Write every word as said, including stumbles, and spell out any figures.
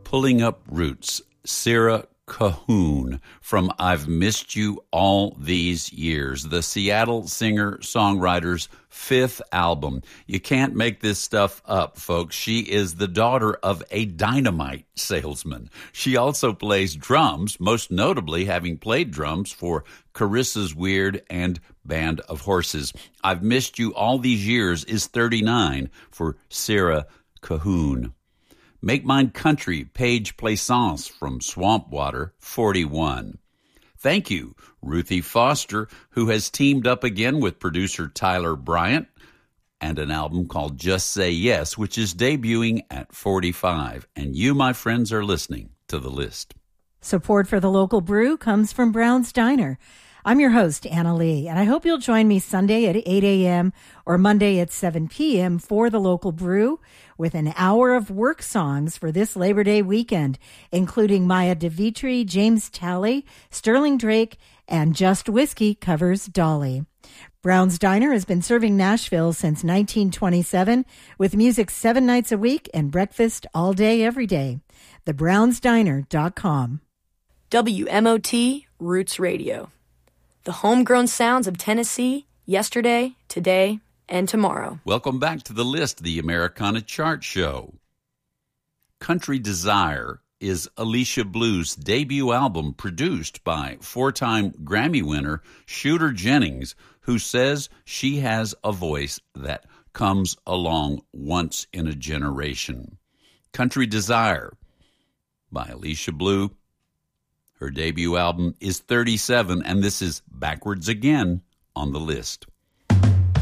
Pulling Up Roots, Sarah Cahoon from I've Missed You All These Years, the Seattle singer-songwriter's fifth album. You can't make this stuff up, folks. She is the daughter of a dynamite salesman. She also plays drums, most notably having played drums for Carissa's Weird and Band of Horses. I've Missed You All These Years is thirty-nine for Sarah Cahoon. Make Mine Country, Paige Plaisance from Swamp Water, forty-one. Thank you, Ruthie Foster, who has teamed up again with producer Tyler Bryant, and an album called Just Say Yes, which is debuting at forty-five. And you, my friends, are listening to The List. Support for the local brew comes from Brown's Diner. I'm your host, Anna Lee, and I hope you'll join me Sunday at eight a.m. or Monday at seven p.m. for the local brew with an hour of work songs for this Labor Day weekend, including Maya DeVitri, James Talley, Sterling Drake, and Just Whiskey covers Dolly. Brown's Diner has been serving Nashville since nineteen twenty-seven with music seven nights a week and breakfast all day, every day. the browns diner dot com. W M O T Roots Radio. The homegrown sounds of Tennessee, yesterday, today, and tomorrow. Welcome back to The List, the Americana Chart Show. Country Desire is Alicia Blue's debut album produced by four-time Grammy winner Shooter Jennings, who says she has a voice that comes along once in a generation. Country Desire by Alicia Blue. Her debut album is thirty-seven, and this is Backwards Again on The List.